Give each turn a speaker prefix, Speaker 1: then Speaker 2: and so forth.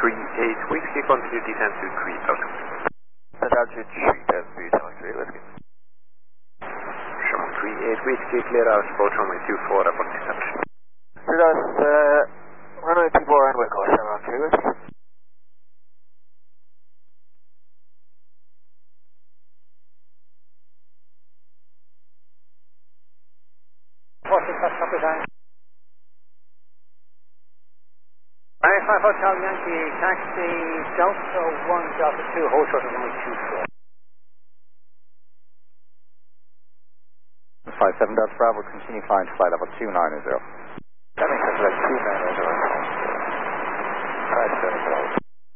Speaker 1: 38 Whiskey, continue descent to 3 out.
Speaker 2: At altitude 3003, Shamrock 3 Whiskey.
Speaker 1: Shamrock 38 Whiskey, clear out, approach runway 24, report descent.
Speaker 2: Runway 24 and Wickle, Shamrock 3 Whiskey.
Speaker 3: Alright, 5 Hotel Yankee, taxi Delta 1, Delta 2, hold short of runway 24.
Speaker 4: 57 Delta Bravo, continue flying to flight level 290.